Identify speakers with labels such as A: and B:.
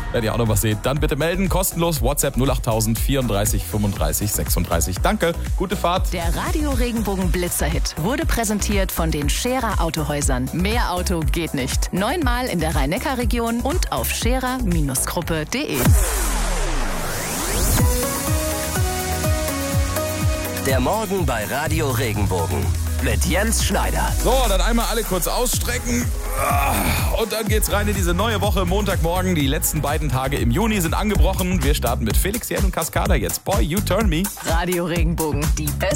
A: Wenn ihr auch noch was seht, dann bitte melden. Kostenlos WhatsApp 08000 34 35 36. Danke, gute Fahrt.
B: Der Radio Regenbogen Blitzerhit wurde präsentiert von den Scherer Autohäusern. Mehr Auto geht nicht. 9-mal in der Rhein-Neckar-Region und auf scherer-gruppe.de.
C: Der Morgen bei Radio Regenbogen mit Jens Schneider.
A: So, dann einmal alle kurz ausstrecken. Und dann geht's rein in diese neue Woche. Montagmorgen, die letzten beiden Tage im Juni sind angebrochen. Wir starten mit Felix Jähn und Cascada jetzt. Boy, You Turn Me.
B: Radio Regenbogen, die beste